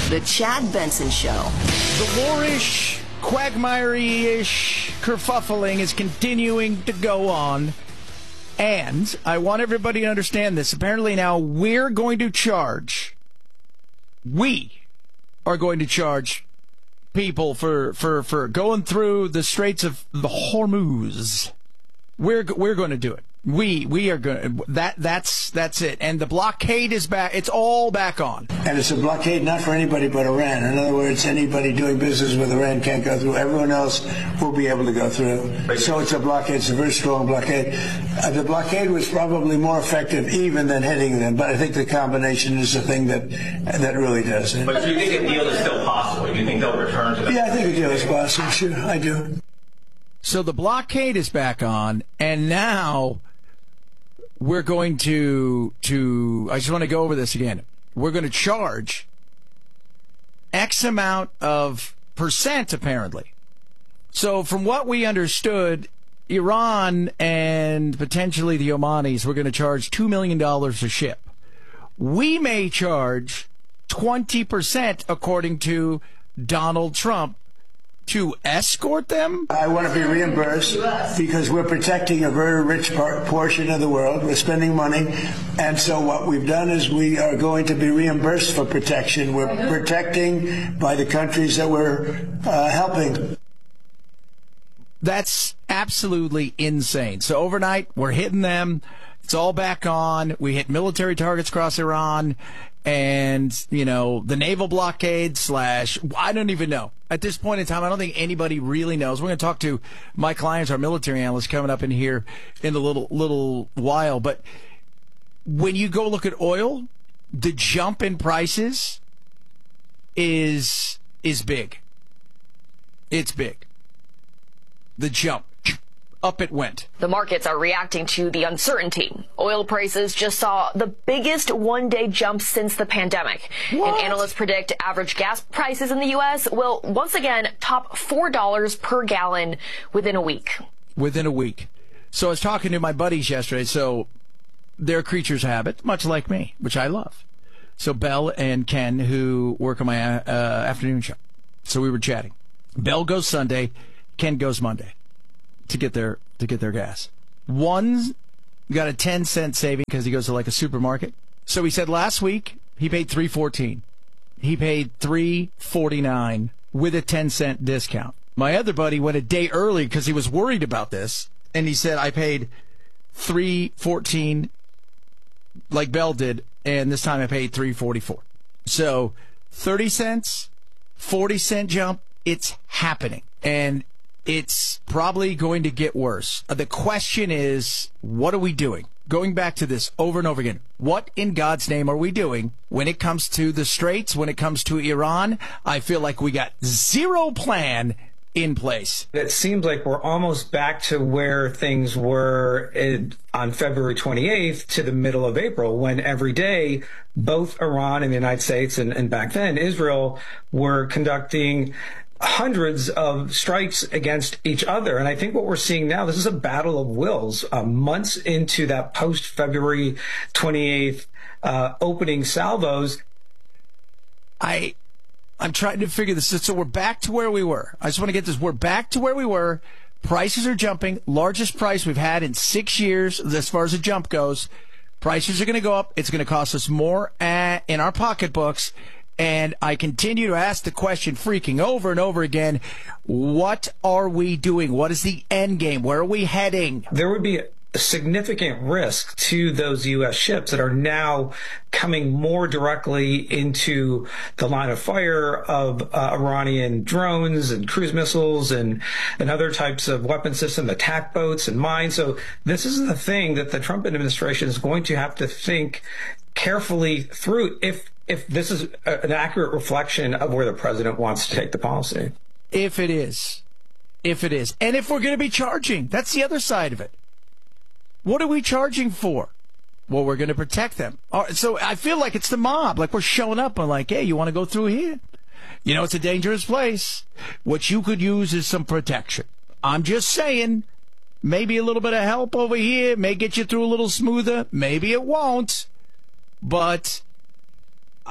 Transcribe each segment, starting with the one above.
The Chad Benson Show. The war-ish, quagmire-ish kerfuffling is continuing to go on. And I want everybody to understand this. Apparently now we are going to charge people for going through the Straits of the Hormuz. We're going to do it. We are going. That's it. And the blockade is back. It's all back on. And it's a blockade not for anybody but Iran. In other words, anybody doing business with Iran can't go through. Everyone else will be able to go through. So it's a blockade. It's a very strong blockade. The blockade was probably more effective even than hitting them. But I think the combination is the thing that really does it. But do you think a deal is still possible? Do you think they'll return to that? Yeah, I think a deal is possible. Sure, I do. So the blockade is back on, and now we're going to I just want to go over this again. We're going to charge X amount of percent, apparently. So from what we understood, Iran and potentially the Omanis were going to charge $2 million a ship. We may charge 20%, according to Donald Trump, to escort them? I want to be reimbursed because we're protecting a very rich portion of the world. We're spending money. And so what we've done is we are going to be reimbursed for protection. We're protecting by the countries that we're helping. That's absolutely insane. So overnight, we're hitting them. It's all back on. We hit military targets across Iran. And, the naval blockade / I don't even know. At this point in time, I don't think anybody really knows. We're going to talk to Mike Lyons, our military analyst, coming up in here in a little while. But when you go look at oil, the jump in prices is big. It's big. The jump. Up it went. The markets are reacting to the uncertainty. Oil prices just saw the biggest one-day jump since the pandemic. What? And analysts predict average gas prices in the U.S. will once again top $4 per gallon within a week. Within a week. So I was talking to my buddies yesterday. So they're creatures of habit, much like me, which I love. So Bell and Ken, who work on my afternoon show. So we were chatting. Bell goes Sunday, Ken goes Monday to get their gas. One's got a 10-cent saving because he goes to like a supermarket. So he said last week he paid $3.14. He paid $3.49 with a 10-cent discount. My other buddy went a day early because he was worried about this, and he said I paid $3.14 like Bell did, and this time I paid $3.44. So 30 cents, 40-cent jump, it's happening. And it's probably going to get worse. The question is, what are we doing? Going back to this over and over again. What in God's name are we doing when it comes to the Straits, when it comes to Iran? I feel like we got zero plan in place. It seems like we're almost back to where things were on February 28th to the middle of April, when every day both Iran and the United States and back then Israel were conducting hundreds of strikes against each other. And I think what we're seeing now, this is a battle of wills, months into that post-February 28th opening salvos. I'm trying to figure this out. So we're back to where we were. I just want to get this. We're back to where we were. Prices are jumping. Largest price we've had in 6 years as far as a jump goes. Prices are going to go up. It's going to cost us more in our pocketbooks. And I continue to ask the question freaking over and over again, what are we doing? What is the end game? Where are we heading? There would be a significant risk to those U.S. ships that are now coming more directly into the line of fire of Iranian drones and cruise missiles and other types of weapon system, attack boats and mines. So this is the thing that the Trump administration is going to have to think carefully through if this is an accurate reflection of where the president wants to take the policy. If it is. And if we're going to be charging, that's the other side of it. What are we charging for? Well, we're going to protect them. So I feel like it's the mob. Like we're showing up and like, hey, you want to go through here? It's a dangerous place. What you could use is some protection. I'm just saying, maybe a little bit of help over here may get you through a little smoother. Maybe it won't. But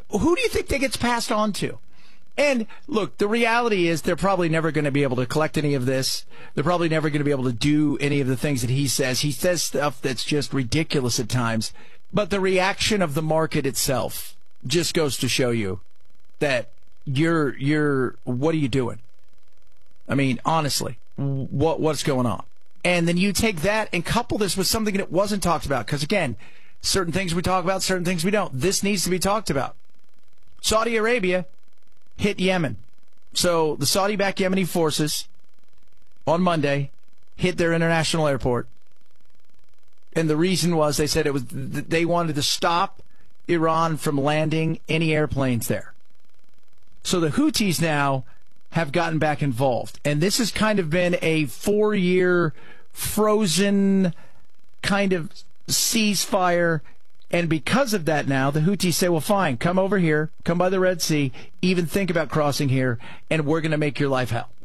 who do you think that gets passed on to? And look, the reality is they're probably never going to be able to collect any of this. They're probably never going to be able to do any of the things that he says. He says stuff that's just ridiculous at times. But the reaction of the market itself just goes to show you that what are you doing? I mean, honestly, what's going on? And then you take that and couple this with something that wasn't talked about. Because again, certain things we talk about, certain things we don't. This needs to be talked about. Saudi Arabia hit Yemen. So the Saudi-backed Yemeni forces on Monday hit their international airport. And the reason was they said they wanted to stop Iran from landing any airplanes there. So the Houthis now have gotten back involved. And this has kind of been a 4-year frozen kind of ceasefire. And because of that now, the Houthis say, well, fine, come over here, come by the Red Sea, even think about crossing here, and we're going to make your life hell,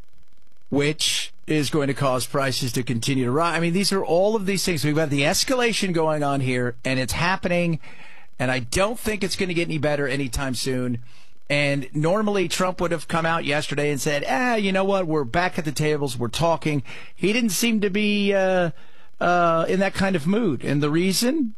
which is going to cause prices to continue to rise. I mean, these are all of these things. We've got the escalation going on here, and it's happening, and I don't think it's going to get any better anytime soon. And normally Trump would have come out yesterday and said, you know what, we're back at the tables, we're talking. He didn't seem to be in that kind of mood. And the reason?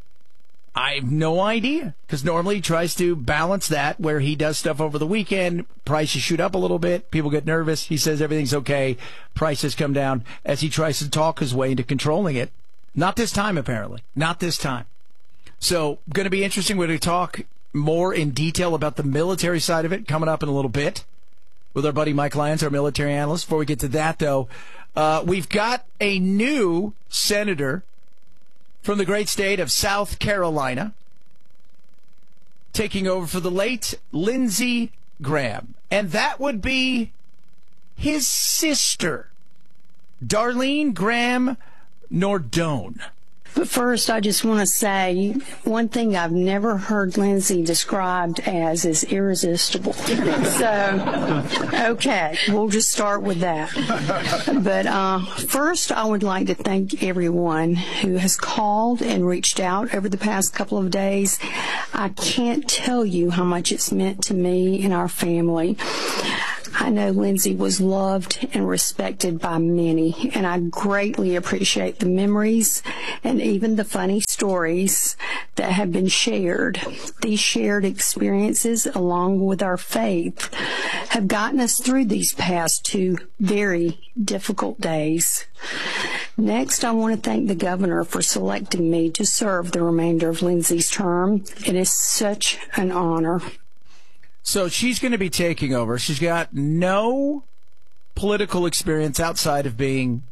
I have no idea, because normally he tries to balance that where he does stuff over the weekend. Prices shoot up a little bit. People get nervous. He says everything's okay. Prices come down as he tries to talk his way into controlling it. Not this time, apparently. Not this time. So going to be interesting. We're going to talk more in detail about the military side of it coming up in a little bit with our buddy Mike Lyons, our military analyst. Before we get to that, though, we've got a new senator from the great state of South Carolina, taking over for the late Lindsey Graham. And that would be his sister, Darlene Graham Nardone. But first, I just want to say one thing I've never heard Lindsey described as is irresistible. So, okay, we'll just start with that. But first, I would like to thank everyone who has called and reached out over the past couple of days. I can't tell you how much it's meant to me and our family. I know Lindsey was loved and respected by many, and I greatly appreciate the memories and even the funny stories that have been shared. These shared experiences, along with our faith, have gotten us through these past 2 very difficult days. Next, I want to thank the governor for selecting me to serve the remainder of Lindsey's term. It is such an honor. So she's going to be taking over. She's got no political experience outside of being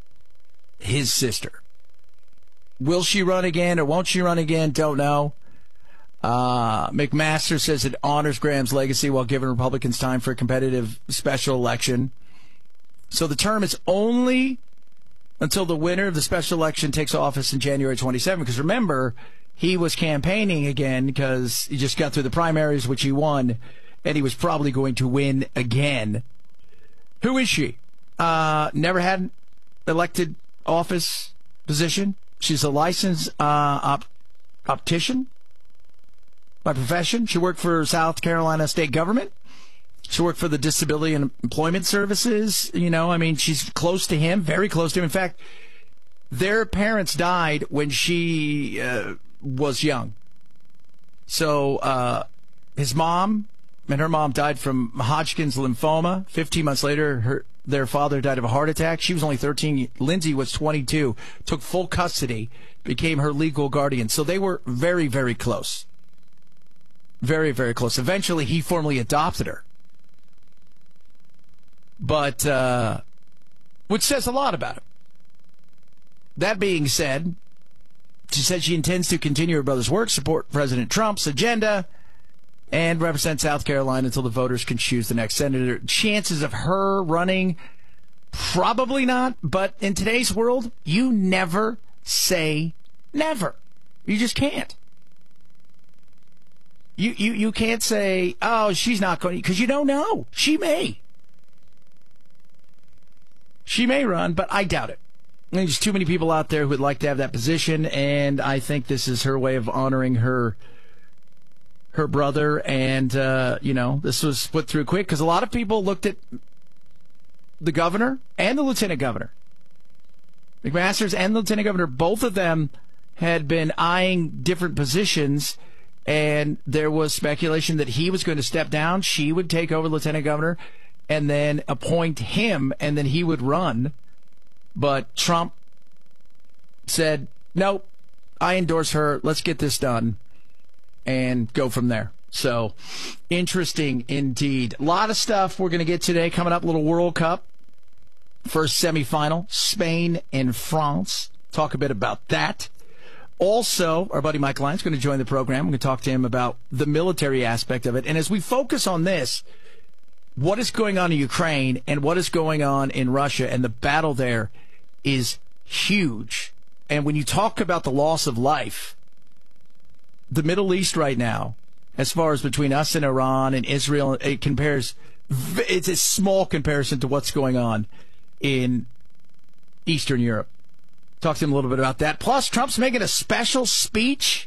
his sister. Will she run again or won't she run again? Don't know. McMaster says it honors Graham's legacy while giving Republicans time for a competitive special election. So the term is only until the winner of the special election takes office in January 27. Because remember, he was campaigning again because he just got through the primaries, which he won, and he was probably going to win again. Who is she? Never had an elected office position. She's a licensed optician by profession. She worked for South Carolina state government. She worked for the Disability and Employment Services. You know, I mean, she's close to him, very close to him. In fact, their parents died when she was young. So his mom and her mom died from Hodgkin's lymphoma. 15 months later, their father died of a heart attack. She was only 13. Lindsey was 22, took full custody, became her legal guardian. So they were very, very close. Very, very close. Eventually, he formally adopted her. But, which says a lot about him. That being said, she said she intends to continue her brother's work, support President Trump's agenda, and represent South Carolina until the voters can choose the next senator. Chances of her running, probably not. But in today's world, you never say never. You just can't. You can't say, oh, she's not going to, because you don't know. She may. She may run, but I doubt it. There's too many people out there who would like to have that position, and I think this is her way of honoring her her brother, and, this was put through quick because a lot of people looked at the governor and the lieutenant governor. McMaster's and the lieutenant governor, both of them had been eyeing different positions, and there was speculation that he was going to step down, she would take over lieutenant governor, and then appoint him, and then he would run. But Trump said, nope, I endorse her. Let's get this done and go from there. So, interesting indeed. A lot of stuff we're going to get today coming up. Little World Cup. First semifinal, Spain and France. Talk a bit about that. Also, our buddy Mike Lyons is going to join the program. We're going to talk to him about the military aspect of it. And as we focus on this, what is going on in Ukraine and what is going on in Russia, and the battle there is huge. And when you talk about the loss of life, the Middle East right now, as far as between us and Iran and Israel, it's a small comparison to what's going on in Eastern Europe. Talk to him a little bit about that. Plus, Trump's making a special speech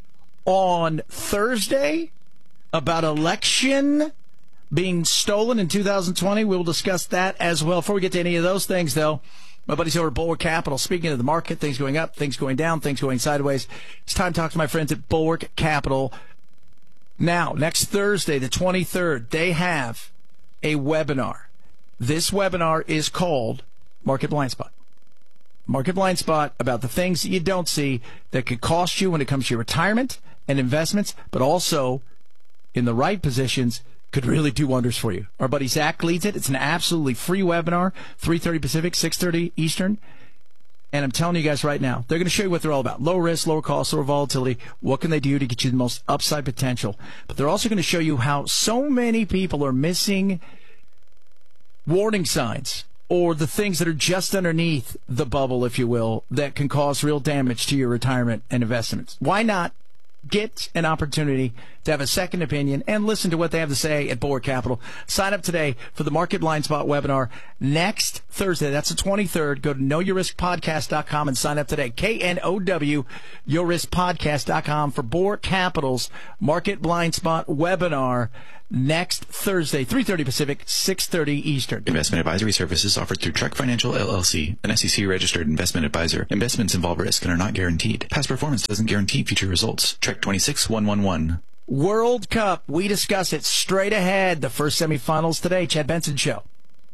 on Thursday about election being stolen in 2020. We'll discuss that as well. Before we get to any of those things, though, my buddies over at Bulwark Capital, speaking of the market, things going up, things going down, things going sideways. It's time to talk to my friends at Bulwark Capital. Now, next Thursday, the 23rd, they have a webinar. This webinar is called Market Blind Spot. Market Blind Spot about the things that you don't see that could cost you when it comes to your retirement and investments, but also in the right positions could really do wonders for you. Our buddy Zach leads it. It's an absolutely free webinar, 3:30 Pacific, 6:30 Eastern. And I'm telling you guys right now, they're going to show you what they're all about. Low risk, lower cost, lower volatility. What can they do to get you the most upside potential? But they're also going to show you how so many people are missing warning signs, or the things that are just underneath the bubble, if you will, that can cause real damage to your retirement and investments. Why not get an opportunity to have a second opinion and listen to what they have to say at Bulwark Capital? Sign up today for the Market Blind Spot webinar next Thursday. That's the 23rd. Go to knowyourriskpodcast.com and sign up today. KNOW, yourriskpodcast.com for Bulwark Capital's Market Blind Spot webinar next Thursday, 3:30 Pacific, 6:30 Eastern. Investment advisory services offered through Trek Financial LLC, an SEC-registered investment advisor. Investments involve risk and are not guaranteed. Past performance doesn't guarantee future results. Trek 26111. World Cup. We discuss it straight ahead. The first semifinals today. Chad Benson Show.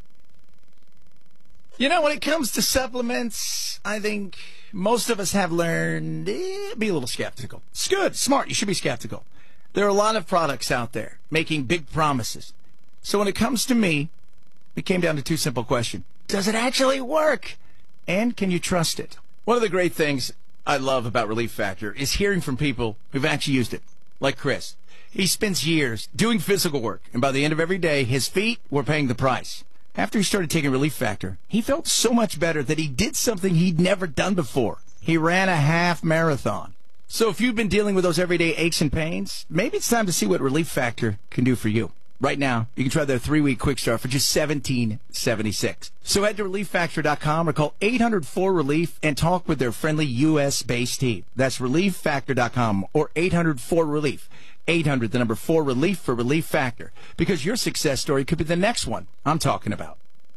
You know, when it comes to supplements, I think most of us have learned be a little skeptical. It's good, smart. You should be skeptical. There are a lot of products out there making big promises. So when it comes to me, it came down to two simple questions. Does it actually work? And can you trust it? One of the great things I love about Relief Factor is hearing from people who've actually used it, like Chris. He spends years doing physical work, and by the end of every day, his feet were paying the price. After he started taking Relief Factor, he felt so much better that he did something he'd never done before. He ran a half marathon. So if you've been dealing with those everyday aches and pains, maybe it's time to see what Relief Factor can do for you. Right now, you can try their 3-week quick start for just $17.76. So head to ReliefFactor.com or call 800-4RELIEF and talk with their friendly U.S.-based team. That's ReliefFactor.com or 800-4RELIEF. 800, the number 4-RELIEF for Relief Factor. Because your success story could be the next one I'm talking about.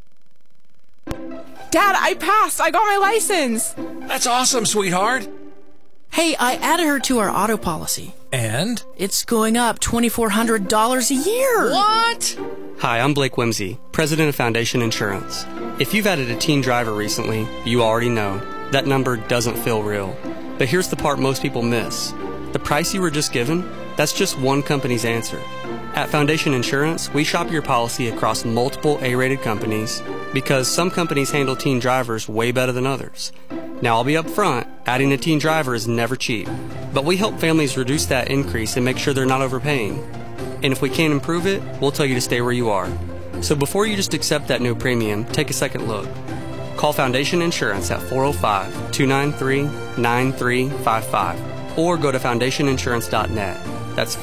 Dad, I passed. I got my license. That's awesome, sweetheart. Hey, I added her to our auto policy. And? It's going up $2,400 a year. What? Hi, I'm Blake Whimsy, president of Foundation Insurance. If you've added a teen driver recently, you already know that number doesn't feel real. But here's the part most people miss. The price you were just given, that's just one company's answer. At Foundation Insurance, we shop your policy across multiple A-rated companies because some companies handle teen drivers way better than others. Now, I'll be upfront, adding a teen driver is never cheap, but we help families reduce that increase and make sure they're not overpaying. And if we can't improve it, we'll tell you to stay where you are. So before you just accept that new premium, take a second look. Call Foundation Insurance at 405-293-9355 or go to foundationinsurance.net. That's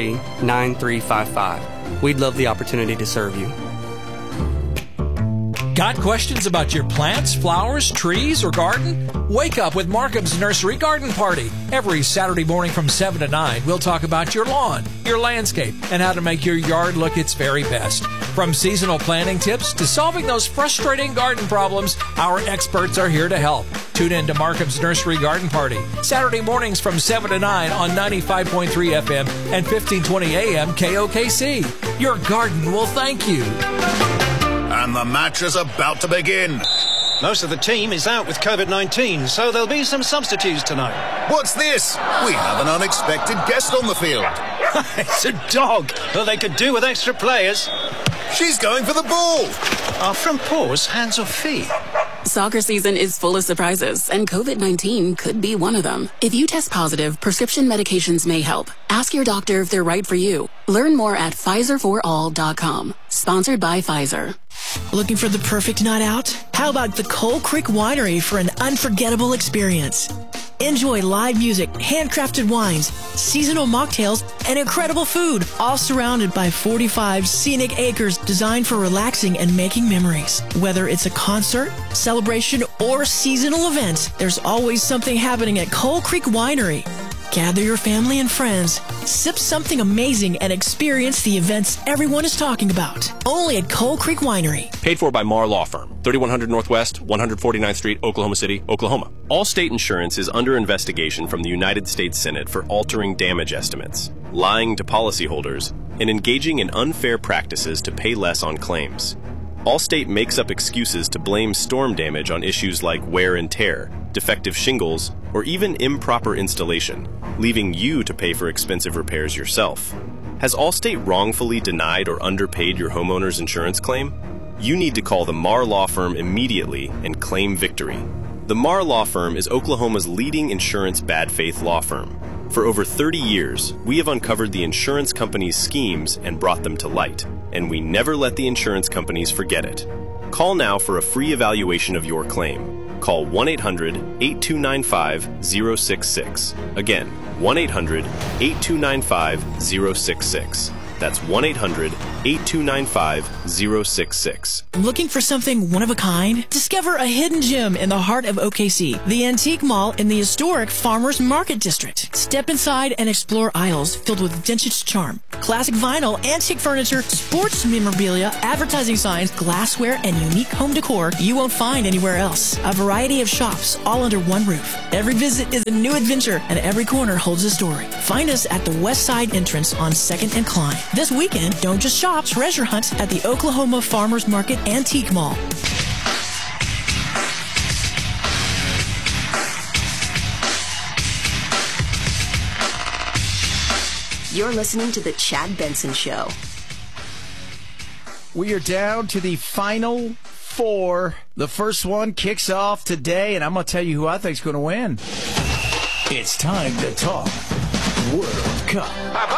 405-293-9355. We'd love the opportunity to serve you. Got questions about your plants, flowers, trees, or garden? Wake up with Markham's Nursery Garden Party. Every Saturday morning from 7 to 9, we'll talk about your lawn, your landscape, and how to make your yard look its very best. From seasonal planting tips to solving those frustrating garden problems, our experts are here to help. Tune in to Markham's Nursery Garden Party, Saturday mornings from 7 to 9 on 95.3 FM and 1520 AM KOKC. Your garden will thank you. And the match is about to begin. Most of the team is out with COVID-19, so there'll be some substitutes tonight. What's this? We have an unexpected guest on the field. It's a dog. Well, they could do with extra players. She's going for the ball. Are front paws hands or feet? Soccer season is full of surprises, and COVID-19 could be one of them. If you test positive, prescription medications may help. Ask your doctor if they're right for you. Learn more at PfizerForAll.com. Sponsored by Pfizer. Looking for the perfect night out? How about the Coal Creek Winery for an unforgettable experience? Enjoy live music, handcrafted wines, seasonal mocktails, and incredible food, all surrounded by 45 scenic acres designed for relaxing and making memories. Whether it's a concert, celebration, or seasonal event, there's always something happening at Coal Creek Winery. Gather your family and friends, sip something amazing, and experience the events everyone is talking about. Only at Coal Creek Winery. Paid for by Marr Law Firm, 3100 Northwest, 149th Street, Oklahoma City, Oklahoma. Allstate Insurance is under investigation from the United States Senate for altering damage estimates, lying to policyholders, and engaging in unfair practices to pay less on claims. Allstate makes up excuses to blame storm damage on issues like wear and tear, defective shingles, or even improper installation, leaving you to pay for expensive repairs yourself. Has Allstate wrongfully denied or underpaid your homeowner's insurance claim? You need to call the Marr Law Firm immediately and claim victory. The Marr Law Firm is Oklahoma's leading insurance bad faith law firm. For over 30 years, we have uncovered the insurance companies' schemes and brought them to light, and we never let the insurance companies forget it. Call now for a free evaluation of your claim. Call 1-800-8295-066. Again, 1-800-8295-066. That's 1-800-8295-066. Looking for something one of a kind? Discover a hidden gem in the heart of OKC, the Antique Mall in the historic Farmers Market District. Step inside and explore aisles filled with vintage charm, classic vinyl, antique furniture, sports memorabilia, advertising signs, glassware, and unique home decor you won't find anywhere else. A variety of shops all under one roof. Every visit is a new adventure, and every corner holds a story. Find us at the West Side entrance on 2nd and Klein. This weekend, don't just shop, treasure hunt at the Oklahoma Farmers Market Antique Mall. You're listening to The Chad Benson Show. We are down to the final four. The first one kicks off today, and I'm going to tell you who I think is going to win. It's time to talk World Cup.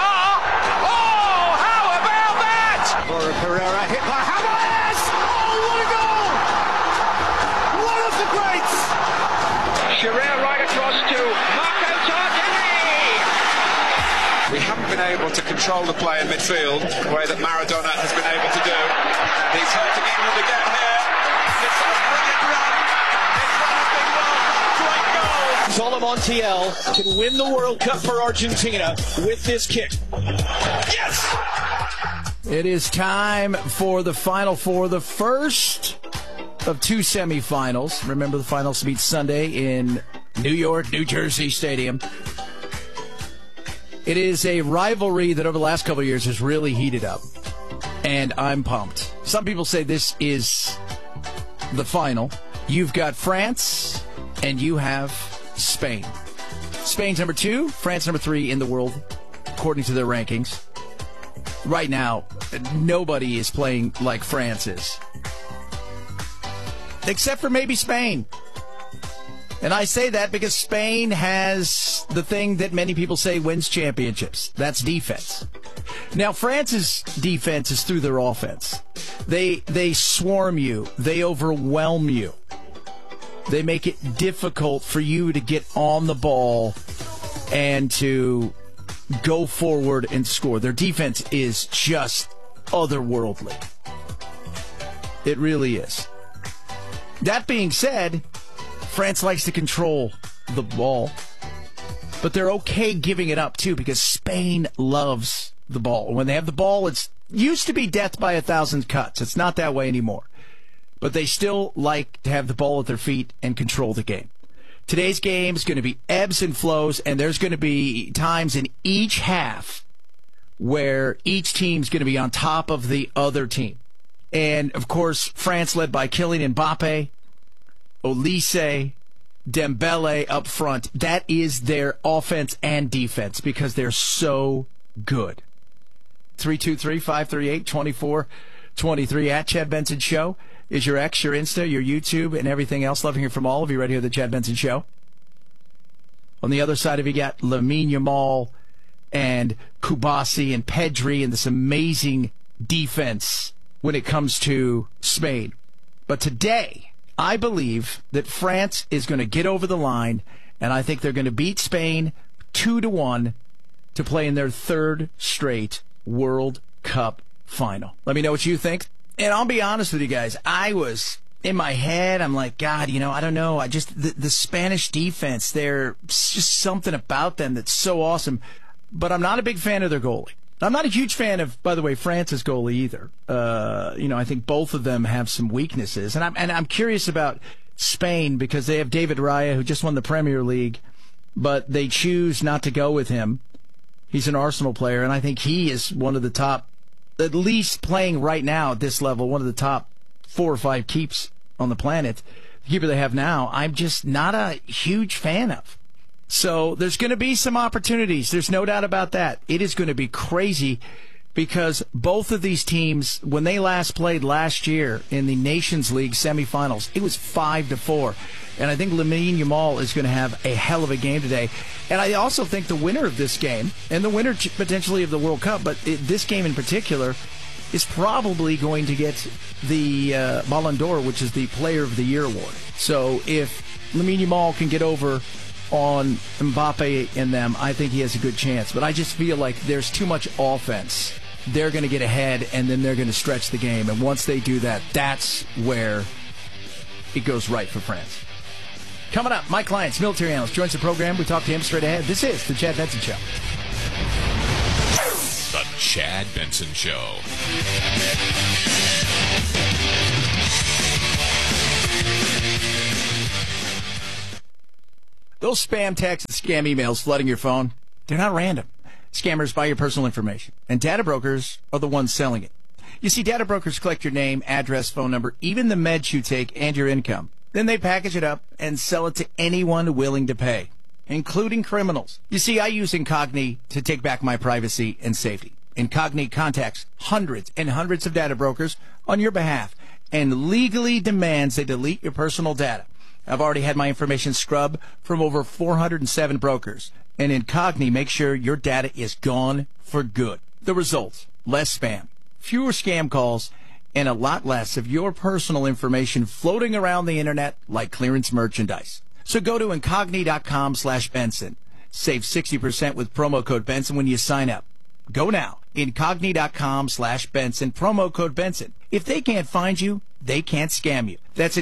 Laura Pereira hit by Havertz! Oh, what a goal! One of the greats! Shearer right across to Marco Tardelli! We haven't been able to control the play in midfield the way that Maradona has been able to do. And he's hurting England again here. It's a brilliant run. It's one of the World Cup great goals. Tolo Montiel can win the World Cup for Argentina with this kick. Yes! It is time for the Final Four, the first of two semifinals. Remember, the finals meet Sunday in New York, New Jersey Stadium. It is a rivalry that over the last couple of years has really heated up, and I'm pumped. Some people say this is the final. You've got France, and you have Spain. Spain's number 2, France number 3 in the world, according to their rankings. Right now, nobody is playing like France is. Except for maybe Spain. And I say that because Spain has the thing that many people say wins championships. That's defense. Now, France's defense is through their offense. They swarm you. They overwhelm you. They make it difficult for you to get on the ball and to go forward and score. Their defense is just otherworldly. It really is. That being said, France likes to control the ball, but they're okay giving it up too because Spain loves the ball. When they have the ball, it's used to be death by 1,000 cuts. It's not that way anymore. But they still like to have the ball at their feet and control the game. Today's game is going to be ebbs and flows, and there's going to be times in each half where each team's going to be on top of the other team. And, of course, France led by Kylian Mbappe, Olise, Dembele up front. That is their offense and defense because they're so good. 323-538-2423 at Chad Benson Show is your X, your Insta, your YouTube, and everything else. Love hearing from all of you right here at the Chad Benson Show. On the other side of you got Lamine Yamal and Kubasi and Pedri and this amazing defense when it comes to Spain. But today, I believe that France is going to get over the line, and I think they're going to beat Spain 2-1 to play in their third straight World Cup final. Let me know what you think. And I'll be honest with you guys, I was in my head, I'm like, God, I don't know. The Spanish defense, there's just something about them that's so awesome. But I'm not a big fan of their goalie. I'm not a huge fan of, by the way, France's goalie either. I think both of them have some weaknesses. And I'm curious about Spain because they have David Raya, who just won the Premier League, but they choose not to go with him. He's an Arsenal player, and I think he is one of the top, at least playing right now at this level, one of the top 4 or 5 keeps on the planet. The keeper they have now, I'm just not a huge fan of. So there's going to be some opportunities. There's no doubt about that. It is going to be crazy because both of these teams, when they last played last year in the Nations League semifinals, it was 5-4. And I think Lamine Yamal is going to have a hell of a game today. And I also think the winner of this game, and the winner potentially of the World Cup, but this game in particular, is probably going to get the Ballon d'Or, which is the Player of the Year award. So if Lamine Yamal can get over on Mbappe and them, I think he has a good chance. But I just feel like there's too much offense. They're going to get ahead, and then they're going to stretch the game. And once they do that, that's where it goes right for France. Coming up, Mike Lyons, military analyst, joins the program. We talk to him straight ahead. This is the Chad Benson Show. The Chad Benson Show. Those spam texts and scam emails flooding your phone, they're not random. Scammers buy your personal information, and data brokers are the ones selling it. You see, data brokers collect your name, address, phone number, even the meds you take, and your income. Then they package it up and sell it to anyone willing to pay, including criminals. You see, I use Incogni to take back my privacy and safety. Incogni contacts hundreds and hundreds of data brokers on your behalf and legally demands they delete your personal data. I've already had my information scrubbed from over 407 brokers, and Incogni makes sure your data is gone for good. The results: less spam, fewer scam calls, and a lot less of your personal information floating around the internet like clearance merchandise. So go to Incogni.com/Benson. Save 60% with promo code Benson when you sign up. Go now. Incogni.com/Benson. Promo code Benson. If they can't find you, they can't scam you. That's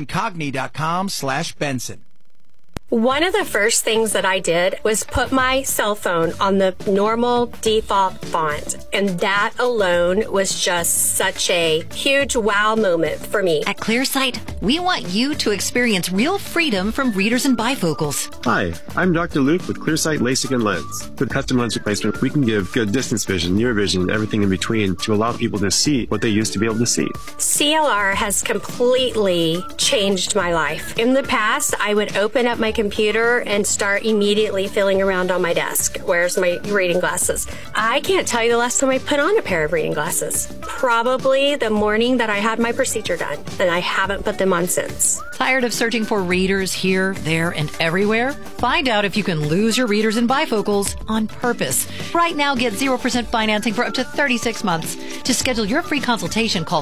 Incogni.com/Benson. One of the first things that I did was put my cell phone on the normal default font, and that alone was just such a huge wow moment for me. At ClearSight, we want you to experience real freedom from readers and bifocals. Hi, I'm Dr. Luke with ClearSight LASIK and Lens. With custom lens replacement, we can give good distance vision, near vision, and everything in between to allow people to see what they used to be able to see. CLR has completely changed my life. In the past, I would open up my computer and start immediately feeling around on my desk. Where's my reading glasses? I can't tell you the last time I put on a pair of reading glasses. Probably the morning that I had my procedure done, and I haven't put them on since. Tired of searching for readers here, there, and everywhere? Find out if you can lose your readers and bifocals on purpose. Right now, get 0% financing for up to 36 months. To schedule your free consultation, call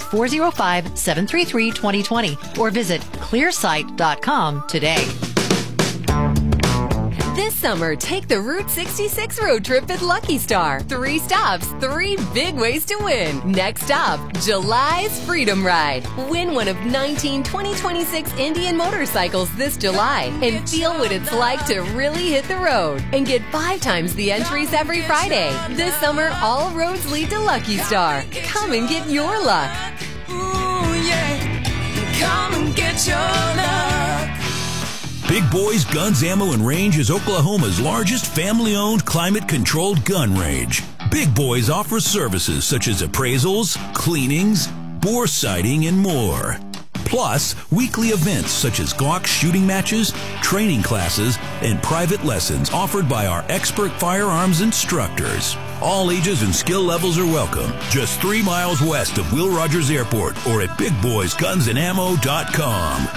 405-733-2020 or visit clearsight.com today. This summer, take the Route 66 road trip at Lucky Star. 3 stops, 3 big ways to win. Next stop, July's Freedom Ride. Win one of 19 2026 Indian motorcycles this July and feel what it's like to really hit the road. And get 5 times the entries every Friday. This summer, all roads lead to Lucky Star. Come and get your luck. Ooh, yeah. Come and get your luck. Big Boys Guns, Ammo, and Range is Oklahoma's largest family-owned, climate-controlled gun range. Big Boys offers services such as appraisals, cleanings, bore sighting, and more. Plus, weekly events such as Glock shooting matches, training classes, and private lessons offered by our expert firearms instructors. All ages and skill levels are welcome. Just 3 miles west of Will Rogers Airport or at BigBoysGunsAndAmmo.com.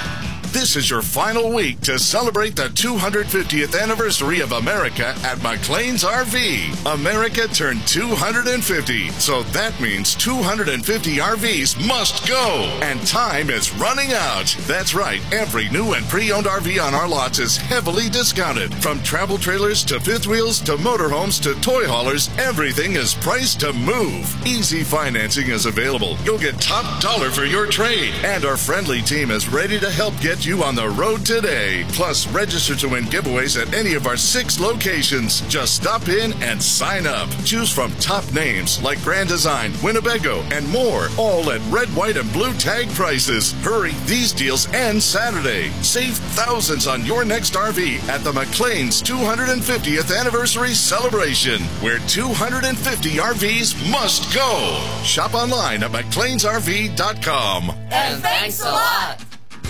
This is your final week to celebrate the 250th anniversary of America at McLean's RV. America turned 250, so that means 250 RVs must go, and time is running out. That's right, every new and pre-owned RV on our lots is heavily discounted. From travel trailers to fifth wheels to motorhomes to toy haulers, everything is priced to move. Easy financing is available. You'll get top dollar for your trade, and our friendly team is ready to help get you on the road today. Plus, register to win giveaways at any of our 6 locations. Just stop in and sign up. Choose from top names like Grand Design, Winnebago, and more, all at red, white, and blue tag prices. Hurry, these deals end Saturday. Save thousands on your next RV at the McLean's 250th anniversary celebration, where 250 RVs must go. Shop online at McLeansRV.com. And thanks a lot.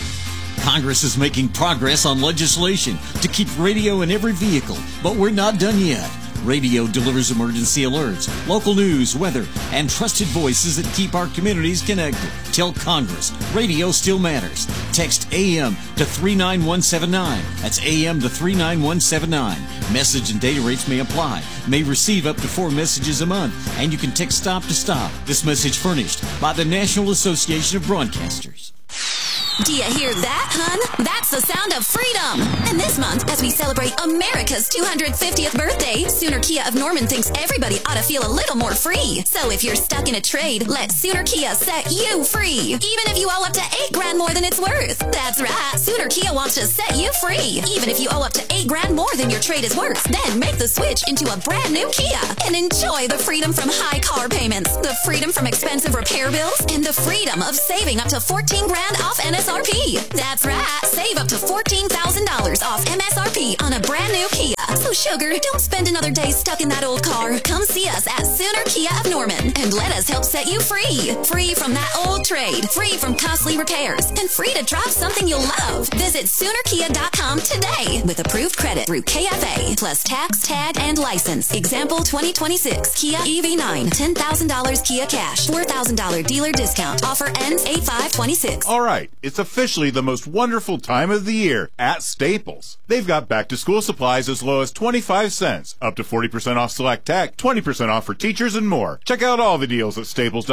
Congress is making progress on legislation to keep radio in every vehicle, but we're not done yet. Radio delivers emergency alerts, local news, weather, and trusted voices that keep our communities connected. Tell Congress, radio still matters. Text AM to 39179. That's AM to 39179. Message and data rates may apply. May receive up to 4 messages a month, and you can text stop to stop. This message furnished by the National Association of Broadcasters. Do you hear that, hun? That's the sound of freedom. And this month, as we celebrate America's 250th birthday, Sooner Kia of Norman thinks everybody ought to feel a little more free. So if you're stuck in a trade, let Sooner Kia set you free. Even if you owe up to $8,000 more than it's worth. That's right. Sooner Kia wants to set you free. Even if you owe up to $8,000 more than your trade is worth. Then make the switch into a brand new Kia and enjoy the freedom from high car payments, the freedom from expensive repair bills, and the freedom of saving up to $14,000 off MSRP. That's right. Save up to $14,000 off MSRP on a brand new Kia. So sugar, don't spend another day stuck in that old car. Come see us at Sooner Kia of Norman and let us help set you free. Free from that old trade, free from costly repairs, and free to drive something you'll love. Visit SoonerKia.com today with approved credit through KFA plus tax, tag, and license. Example 2026 Kia EV9, $10,000 Kia cash, $4,000 dealer discount. Offer ends 8/5/26. All right, it's officially the most wonderful time of the year at Staples. They've got back-to-school supplies as low as 25 cents, up to 40% off select tech, 20% off for teachers, and more. Check out all the deals at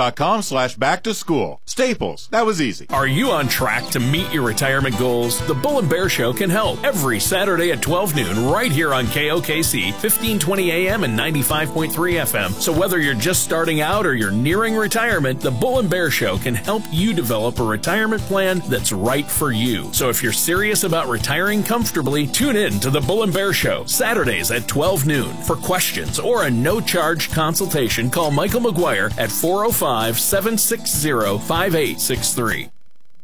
staples.com/back-to-school. Staples, that was easy. Are you on track to meet your retirement goals? The Bull and Bear Show can help every Saturday at 12 noon right here on KOKC, 1520 AM and 95.3 FM. So whether you're just starting out or you're nearing retirement, the Bull and Bear Show can help you develop a retirement plan that's right for you. So if you're serious about retiring comfortably, tune in to the Bull and Bear Show, Saturdays at 12 noon. For questions or a no-charge consultation, call Michael McGuire at 405-760-5863.